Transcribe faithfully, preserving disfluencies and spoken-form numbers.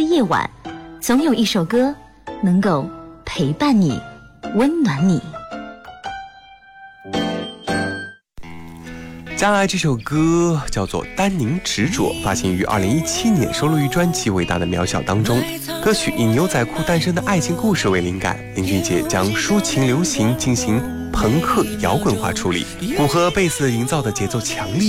夜晚，总有一首歌能够陪伴你，温暖你。 接下来这首歌叫做《丹宁执着》，发行于二零一七年，收录于专辑《伟大的渺小》当中。歌曲以牛仔裤诞生的爱情故事为灵感，林俊杰将抒情流行进行朋克摇滚化处理，鼓和贝斯营造的节奏强力